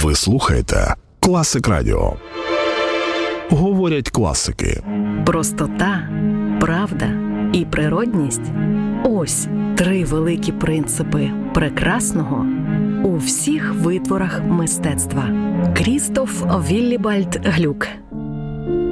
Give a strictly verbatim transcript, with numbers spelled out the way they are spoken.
Ви слухаєте Класик Радіо. Говорять класики. Простота, правда і природність – ось три великі принципи прекрасного у всіх витворах мистецтва. Крістоф Віллібальд Глюк.